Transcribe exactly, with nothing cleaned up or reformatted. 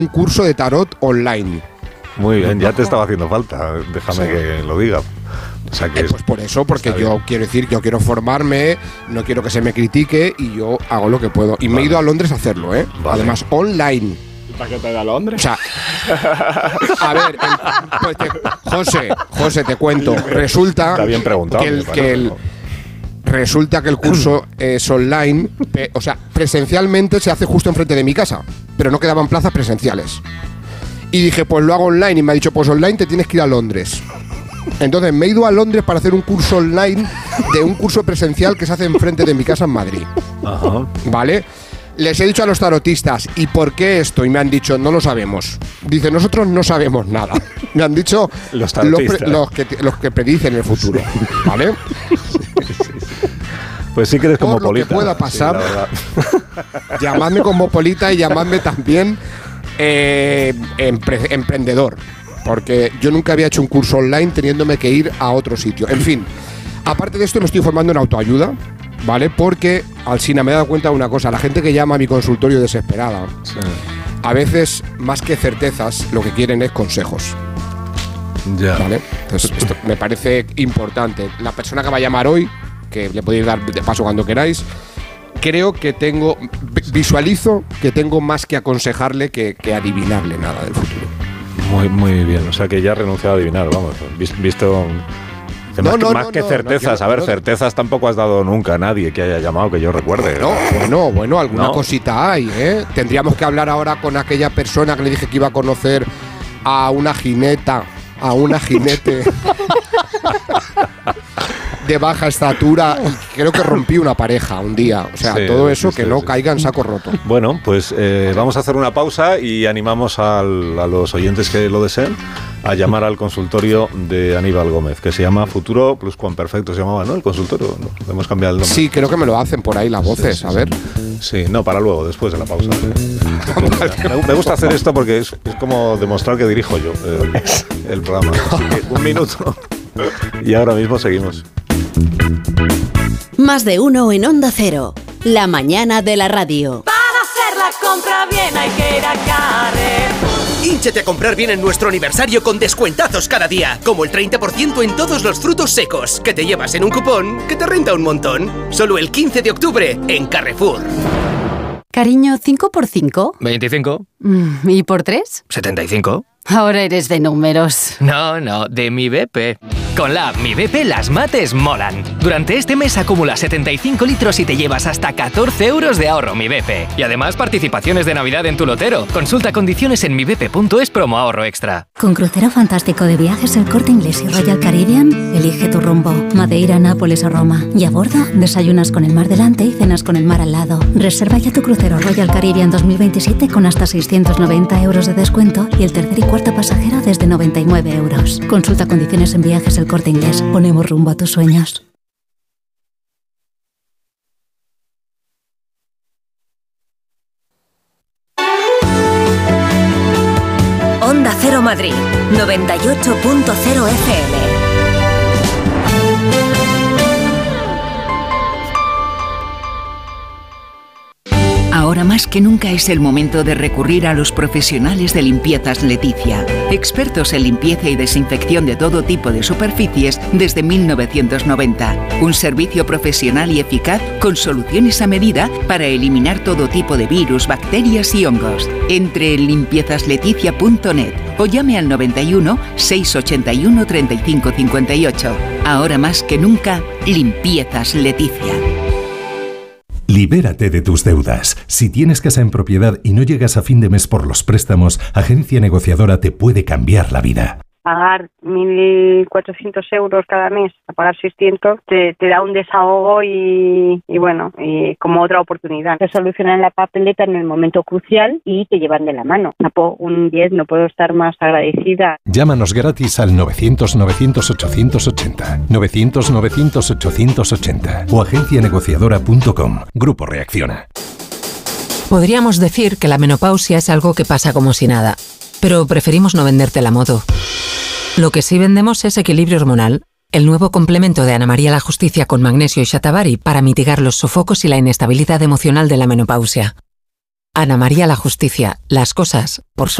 un curso de tarot online. Muy bien, ya te estaba haciendo falta, déjame sí. que lo diga. O sea que eh, pues por eso, porque yo bien. quiero decir, yo quiero formarme, no quiero que se me critique y yo hago lo que puedo. Y vale. me he ido a Londres a hacerlo, ¿eh? Vale. Además, online. ¿Para qué te da a Londres? O sea, a ver, el, pues te, José, José, te cuento. Resulta Está bien preguntado, que el, que el resulta que el curso es online, pe, o sea, presencialmente se hace justo enfrente de mi casa, pero no quedaban plazas presenciales. Y dije, pues lo hago online, y me ha dicho, pues online te tienes que ir a Londres. Entonces me he ido a Londres para hacer un curso online de un curso presencial que se hace enfrente de mi casa en Madrid. Ajá. ¿Vale? Les he dicho a los tarotistas, ¿y por qué esto? Y me han dicho, no lo sabemos. Dice, nosotros no sabemos nada. Me han dicho los, los, pre, los, que, los que predicen el futuro. ¿Vale? Sí, sí, sí. Pues sí que eres cosmopolita. Por lo que pueda pasar, sí, llamadme cosmopolita y llamadme también eh, empre, emprendedor. Porque yo nunca había hecho un curso online teniéndome que ir a otro sitio. En fin, aparte de esto me estoy formando en autoayuda, ¿vale? Porque, Alsina, me he dado cuenta de una cosa. La gente que llama a mi consultorio desesperada, sí. a veces, más que certezas, lo que quieren es consejos. Ya. ¿Vale? Entonces, esto me parece importante. La persona que va a llamar hoy, que le podéis dar de paso cuando queráis, creo que tengo, visualizo que tengo más que aconsejarle que, que adivinarle nada del futuro. Muy, muy bien, o sea que ya has renunciado a adivinar, vamos, visto que no, más, no, que, más no, que no, certezas, no, a ver, no, certezas tampoco has dado nunca a nadie que haya llamado que yo recuerde. No, bueno, bueno, alguna ¿no? cosita hay, ¿eh? Tendríamos que hablar ahora con aquella persona que le dije que iba a conocer a una jineta, a una jinete de baja estatura, y creo que rompí una pareja un día. O sea, sí, todo eso sí, que sí, no sí. caiga en saco roto. Bueno, pues eh, vamos a hacer una pausa y animamos al, a los oyentes que lo deseen a llamar al consultorio de Aníbal Gómez, que se llama Futuro Pluscuamperfecto, se llamaba, ¿no? El consultorio, ¿no? Hemos cambiado el nombre. Sí, creo que me lo hacen por ahí las voces, sí, sí, a ver. Sí, no, para luego, después de la pausa. me, me gusta hacer esto porque es, es como demostrar que dirijo yo el, el programa. Así que un minuto y ahora mismo seguimos. Más de uno en Onda Cero, la mañana de la radio. Para hacer la compra bien hay que ir a Carrefour. Hínchate a comprar bien en nuestro aniversario con descuentazos cada día, como el treinta por ciento en todos los frutos secos, que te llevas en un cupón que te renta un montón. Solo el quince de octubre en Carrefour. Cariño, ¿cinco por cinco? veinticinco. ¿Y por tres? setenta y cinco. Ahora eres de números. No, no, de Mi B P. Con la app Mi B P las mates molan. Durante este mes acumula setenta y cinco litros y te llevas hasta catorce euros de ahorro Mi B P. Y además participaciones de Navidad en tu lotero. Consulta condiciones en mi b p punto es promo ahorro extra. Con crucero fantástico de viajes El Corte Inglés y Royal Caribbean, elige tu rumbo. Madeira, Nápoles o Roma. Y a bordo, desayunas con el mar delante y cenas con el mar al lado. Reserva ya tu crucero Royal Caribbean dos mil veintisiete con hasta seiscientos noventa euros de descuento y el tercer y cuarto pasajero desde noventa y nueve euros. Consulta condiciones en viajes El Corte Inglés. Ponemos rumbo a tus sueños. Onda Cero Madrid, noventa y ocho punto cero F M. Ahora más que nunca es el momento de recurrir a los profesionales de Limpiezas Leticia, expertos en limpieza y desinfección de todo tipo de superficies desde mil novecientos noventa. Un servicio profesional y eficaz con soluciones a medida para eliminar todo tipo de virus, bacterias y hongos. Entre en limpiezas leticia punto net o llame al noventa y uno, seiscientos ochenta y uno, treinta y cinco cincuenta y ocho. Ahora más que nunca, Limpiezas Leticia. Libérate de tus deudas. Si tienes casa en propiedad y no llegas a fin de mes por los préstamos, Agencia Negociadora te puede cambiar la vida. Pagar mil cuatrocientos euros cada mes, a pagar seiscientos, te, te da un desahogo y, y bueno, y como otra oportunidad. Te solucionan la papeleta en el momento crucial y te llevan de la mano. Un diez, no puedo estar más agradecida. Llámanos gratis al novecientos, novecientos, ochocientos ochenta, novecientos, novecientos, ochocientos ochenta o agencia negociadora punto com. Grupo Reacciona. Podríamos decir que la menopausia es algo que pasa como si nada, pero preferimos no venderte la moto. Lo que sí vendemos es Equilibrio Hormonal, el nuevo complemento de Ana María la Justicia con magnesio y shatavari para mitigar los sofocos y la inestabilidad emocional de la menopausia. Ana María la Justicia, las cosas por su